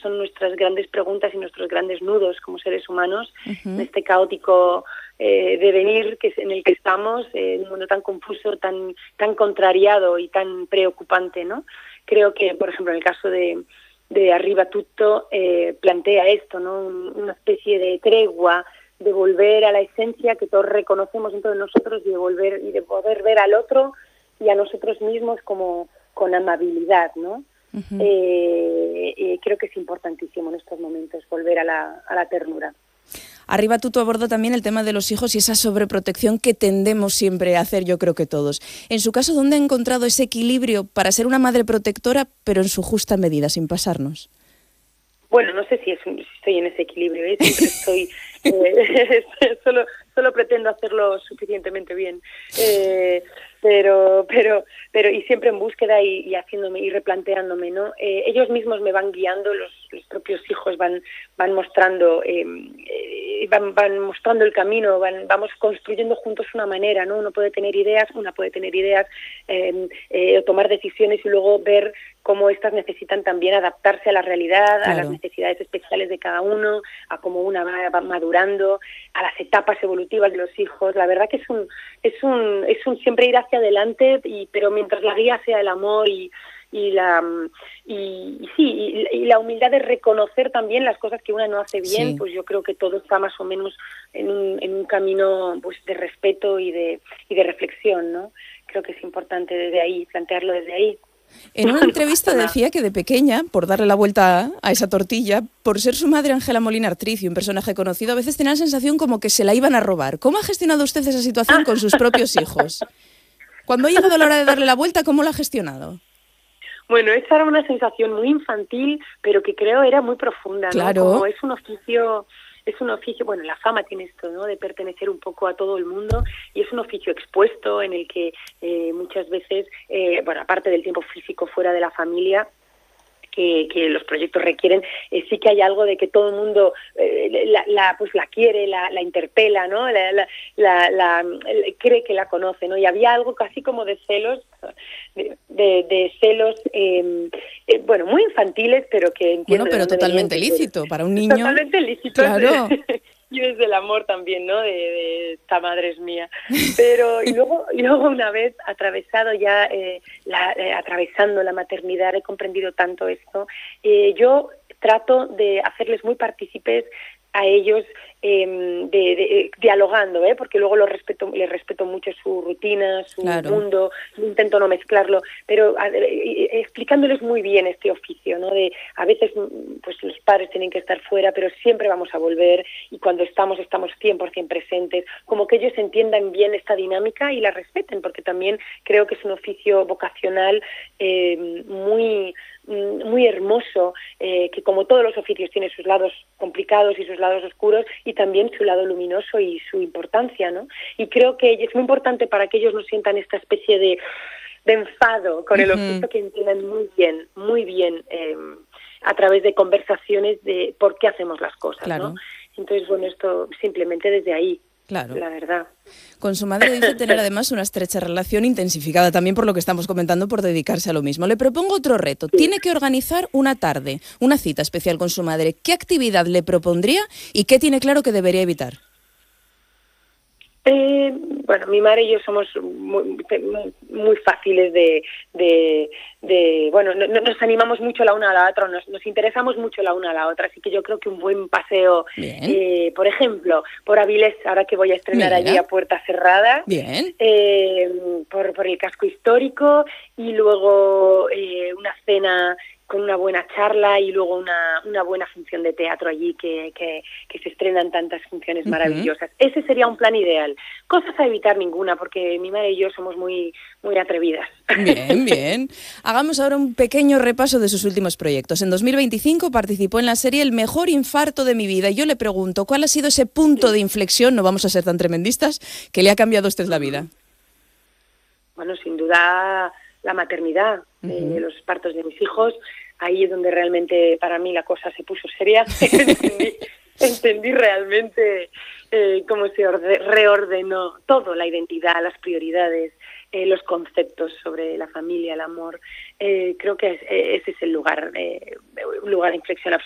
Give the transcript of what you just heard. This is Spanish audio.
son nuestras grandes preguntas y nuestros grandes nudos como seres humanos en este caótico devenir en el que estamos, en un mundo tan confuso, tan contrariado y tan preocupante, ¿no? Creo que, por ejemplo, en el caso de Arriba Tutto plantea esto, ¿no? Una especie de tregua, de volver a la esencia que todos reconocemos dentro de nosotros y de poder ver al otro y a nosotros mismos como con amabilidad, ¿no? Creo que es importantísimo en estos momentos volver a la ternura. Arriba Tutto aborda también el tema de los hijos y esa sobreprotección que tendemos siempre a hacer, yo creo que todos. En su caso, ¿dónde ha encontrado ese equilibrio para ser una madre protectora, pero en su justa medida, sin pasarnos? Bueno, no sé si estoy en ese equilibrio, siempre estoy... solo pretendo hacerlo suficientemente bien, pero y siempre en búsqueda y haciéndome y replanteándome, ¿no? Ellos mismos me van guiando, los propios hijos van mostrando van mostrando el camino, vamos construyendo juntos una manera, ¿no? Una puede tener ideas, o tomar decisiones y luego ver cómo estas necesitan también adaptarse a la realidad, claro, a las necesidades especiales de cada uno, a cómo una va madurando, a las etapas evolutivas de los hijos. La verdad que es un siempre ir hacia adelante, pero mientras la guía sea el amor y la humildad de reconocer también las cosas que una no hace bien, sí. Pues yo creo que todo está más o menos en un camino, pues, de respeto y de reflexión, ¿no? Creo que es importante desde ahí, plantearlo desde ahí. En una entrevista decía que de pequeña, por darle la vuelta a esa tortilla, por ser su madre Ángela Molina Artriz y un personaje conocido, a veces tenía la sensación como que se la iban a robar. ¿Cómo ha gestionado usted esa situación con sus propios hijos? Cuando ha llegado la hora de darle la vuelta, ¿cómo la ha gestionado? Bueno, esa era una sensación muy infantil, pero que creo era muy profunda, ¿no? Claro. Como es un oficio, bueno, la fama tiene esto, ¿no? De pertenecer un poco a todo el mundo, y es un oficio expuesto en el que muchas veces, aparte del tiempo físico fuera de la familia, que los proyectos requieren, sí que hay algo de que todo el mundo la quiere, la interpela, ¿no? Cree que la conoce, ¿no? Y había algo casi como de celos, de celos, muy infantiles, pero que entiendo. Bueno, pero totalmente lícito para un niño. Totalmente lícito. Claro. Y desde el amor también, ¿no? De esta madre es mía. Pero y luego una vez atravesado ya atravesando la maternidad, he comprendido tanto esto. Yo trato de hacerles muy partícipes a ellos, dialogando, porque luego les respeto mucho su rutina, su claro. mundo, intento no mezclarlo, pero explicándoles muy bien este oficio, ¿no? A veces pues los padres tienen que estar fuera, pero siempre vamos a volver, y cuando estamos 100% presentes, como que ellos entiendan bien esta dinámica y la respeten, porque también creo que es un oficio vocacional muy hermoso, que como todos los oficios tiene sus lados complicados y sus lados oscuros, y también su lado luminoso y su importancia, ¿no? Y creo que es muy importante para que ellos no sientan esta especie de enfado con el oficio, que entiendan muy bien a través de conversaciones de por qué hacemos las cosas, claro. ¿No? Entonces, bueno, esto simplemente desde ahí. Claro. La verdad. Con su madre dice tener además una estrecha relación, intensificada también por lo que estamos comentando, por dedicarse a lo mismo. Le propongo otro reto. Sí. Tiene que organizar una tarde, una cita especial con su madre. ¿Qué actividad le propondría y qué tiene claro que debería evitar? Mi madre y yo somos muy fáciles nos animamos mucho la una a la otra, nos interesamos mucho la una a la otra, así que yo creo que un buen paseo, por ejemplo, por Avilés, ahora que voy a estrenar allí a puerta cerrada, por el casco histórico, y luego una cena con una buena charla y luego una buena función de teatro allí, que se estrenan tantas funciones maravillosas. Ese sería un plan ideal. Cosas a evitar ninguna, porque mi madre y yo somos muy atrevidas. Bien. Hagamos ahora un pequeño repaso de sus últimos proyectos. En 2025 participó en la serie El mejor infarto de mi vida, y yo le pregunto, ¿cuál ha sido ese punto de inflexión, no vamos a ser tan tremendistas, que le ha cambiado a usted la vida? Bueno, sin duda la maternidad, los partos de mis hijos. Ahí es donde realmente para mí la cosa se puso seria. Entendí realmente cómo se reordenó todo, la identidad, las prioridades, los conceptos sobre la familia, el amor. Creo que ese es el lugar de inflexión absoluta.